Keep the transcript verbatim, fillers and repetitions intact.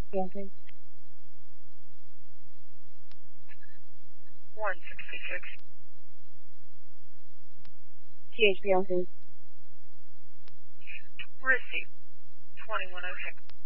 Beyonce. one sixty-six. T H Beyonce. Receive. twenty-one oh six.